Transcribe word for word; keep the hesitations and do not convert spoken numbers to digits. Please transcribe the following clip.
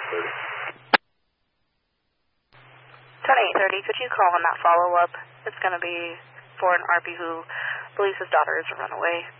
thirty. ten eight thirty, could you call on that follow-up? It's going to be for an R P who believes his daughter is a runaway.